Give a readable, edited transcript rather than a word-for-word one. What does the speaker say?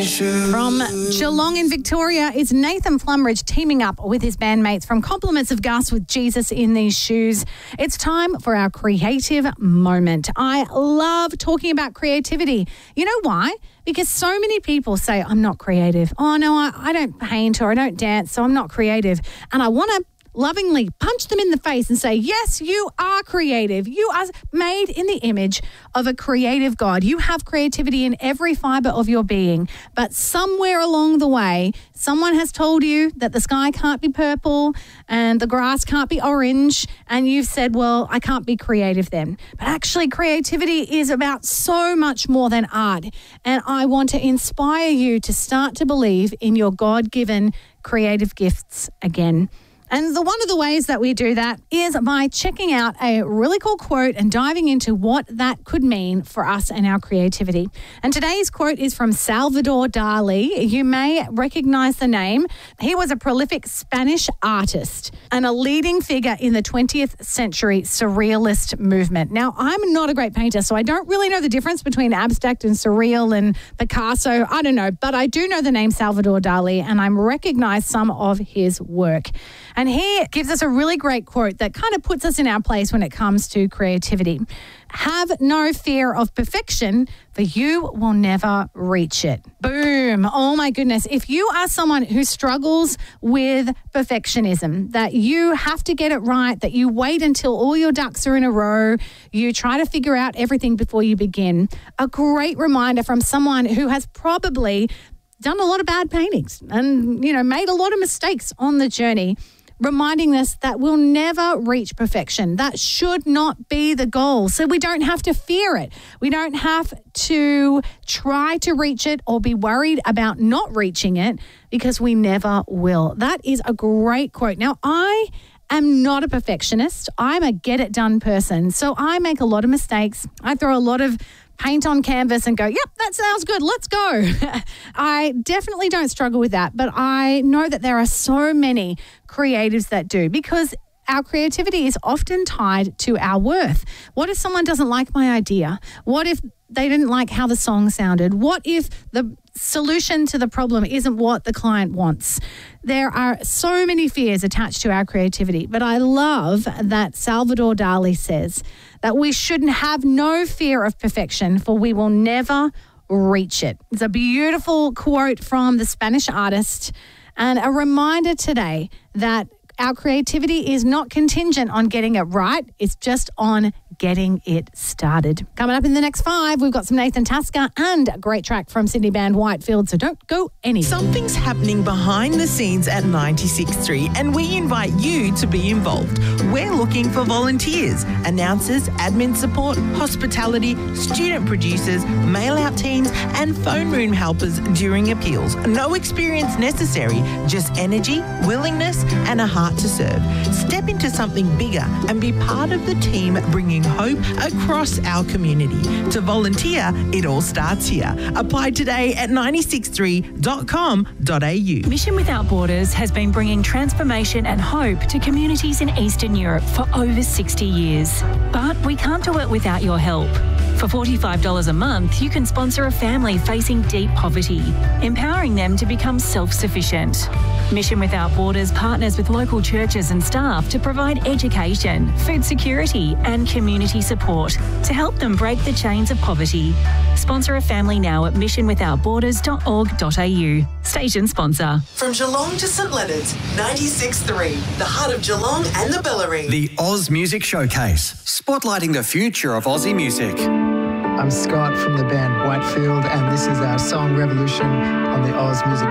From Geelong in Victoria, it's Nathan Plumridge teaming up with his bandmates from Compliments of Gus with Jesus in These Shoes. It's time for our creative moment. I love talking about creativity. You know why? Because so many people say, I'm not creative. Oh, no, I don't paint or I don't dance, so I'm not creative. And I want to lovingly punch them in the face and say, yes, you are creative. You are made in the image of a creative God. You have creativity in every fibre of your being. But somewhere along the way, someone has told you that the sky can't be purple and the grass can't be orange. And you've said, well, I can't be creative then. But actually, creativity is about so much more than art. And I want to inspire you to start to believe in your God-given creative gifts again. And one of the ways that we do that is by checking out a really cool quote and diving into what that could mean for us and our creativity. And today's quote is from Salvador Dali. You may recognize the name. He was a prolific Spanish artist and a leading figure in the 20th century surrealist movement. Now, I'm not a great painter, so I don't really know the difference between abstract and surreal and Picasso. I don't know, but I do know the name Salvador Dali, and I recognize some of his work. And he gives us a really great quote that kind of puts us in our place when it comes to creativity. Have no fear of perfection, for you will never reach it. Boom. Oh my goodness. If you are someone who struggles with perfectionism, that you have to get it right, that you wait until all your ducks are in a row, you try to figure out everything before you begin, a great reminder from someone who has probably done a lot of bad paintings and, made a lot of mistakes on the journey, reminding us that we'll never reach perfection. That should not be the goal. So we don't have to fear it. We don't have to try to reach it or be worried about not reaching it, because we never will. That is a great quote. Now, I am not a perfectionist. I'm a get-it-done person. So I make a lot of mistakes. I throw a lot of paint on canvas and go, yep, that sounds good, let's go. I definitely don't struggle with that, but I know that there are so many creatives that do, because our creativity is often tied to our worth. What if someone doesn't like my idea? What if they didn't like how the song sounded? What if the solution to the problem isn't what the client wants? There are so many fears attached to our creativity, but I love that Salvador Dali says that we shouldn't have no fear of perfection, for we will never reach it. It's a beautiful quote from the Spanish artist, and a reminder today that our creativity is not contingent on getting it right. It's just on getting it started. Coming up in the next 5, we've got some Nathan Tasker and a great track from Sydney band Whitefield, so don't go anywhere. Something's happening behind the scenes at 96.3, and we invite you to be involved. We're looking for volunteers, announcers, admin support, hospitality, student producers, mail-out teams and phone room helpers during appeals. No experience necessary, just energy, willingness and a heart to serve. Step into something bigger and be part of the team bringing hope across our community. To volunteer, it all starts here. Apply today at 963.com.au. Mission Without Borders has been bringing transformation and hope to communities in Eastern Europe for over 60 years. But we can't do it without your help. For $45 a month, you can sponsor a family facing deep poverty, empowering them to become self-sufficient. Mission Without Borders partners with local churches and staff to provide education, food security and community support to help them break the chains of poverty. Sponsor a family now at missionwithoutborders.org.au. Station sponsor. From Geelong to St Leonard's, 96.3, the heart of Geelong and the Bellarine. The Oz Music Showcase, spotlighting the future of Aussie music. I'm Scott from the band Whitefield, and this is our song Revolution on the Oz Music